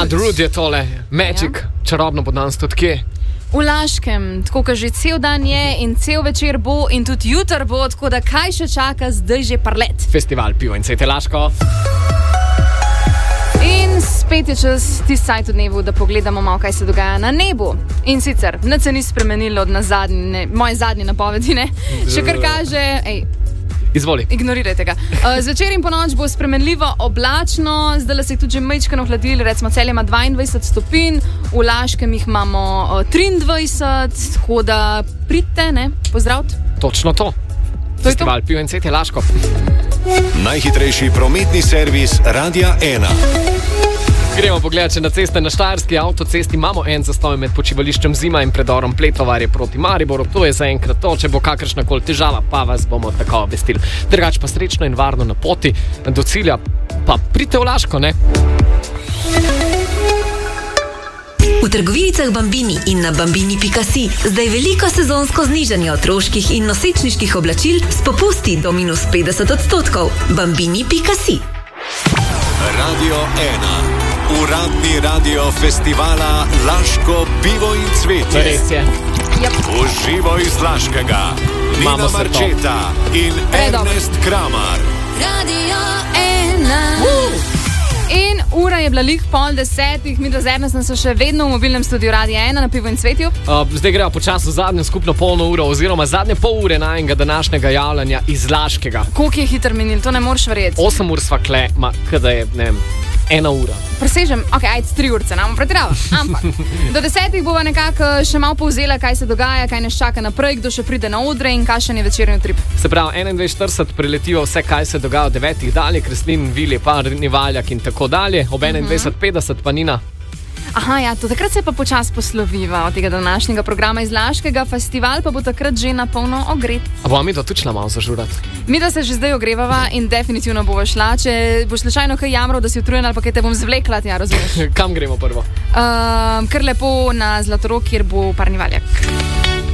Madrud je tole, Magic, čarobno bodanstvo, odkje? V Laškem, tako kot že cel dan je in cel večer bo in tudi jutr bo, tako da kaj še čaka, zdaj že parlet. Festival pivo in cvete Laško. In spet je čas tisti sajt v dnevu, da pogledamo malo, kaj se dogaja na nebu. In sicer, nič se ni spremenilo od moje zadnje napovedi, ne? Še kar kaže... Izvoli. Ignorirajte ga. Zvečer in ponoč bo spremenljivo oblačno, zdaj se je tudi že majčkeno ohladili, recimo Celje ima 22 stopinj, v Laškem jih imamo 23, tako da pridite, ne, pozdraviti. Točno to. Festival pivo in cvete Laško. Najhitrejši prometni servis Radia 1. Gremo pogledati, če na ceste na Štajerski avtocesti imamo en zastoj med počivališčem Zima in predorom Pletovarje proti Mariboru. To je zaenkrat to, če bo kakršnakoli težava, pa vas bomo tako obvestili. Drugače pa srečno in varno na poti do cilja, pa pridite v Laško, ne? V trgovinicah Bambini in na bambini.si zdaj veliko sezonsko znižanje otroških in nosečniških oblačil s popusti do -50%. Bambini.si. Radio 1. Uradni radio festivala Laško pivo in cvetje. Res je. Uživo iz Laškega. Nina Marčeta in Ernest Kramar. Radio 1. In ura je bila lik 9:30, mi do Ernesta so še vedno v mobilnem studiu Radia 1 na pivo in cvetju. Zdaj gremo počasi v zadnjo skupno polno uro oziroma zadnje pol ure najnega današnjega javljanja iz Laškega. Koliko je hiter minil, to ne moreš verjeti. 8 ur sva kle, kada je, ne vem, 1 ura. Presežem, ajde 3 urce, nam pretirava. Ampak do 10 bova nekako še malo povzela, kaj se dogaja, kaj nas čaka naprej, kdo še pride na odre in kakšen je večerni utrip. Se pravi, 21:40 preletivo vse, kaj se dogaja od 9 dalje, Kreslin, Vili, Parni Valjak in tako dalje. Ob 21:50 pa Nina. Aha, ja, to takrat se pa počasi posloviva od tega današnjega programa iz Laškega, festival pa bo takrat že na polno ogret. A bomo mi to tudi šla malo zažurati? Mi da se že zdaj ogrevava in definitivno bova šla, če boš slučajno kaj jamral, da si utrujen ali pa kaj te bom zvlekla, ja, razumeš? Kam gremo prvo? Kar lepo na Zlatorog, kjer bo Parni Valjak.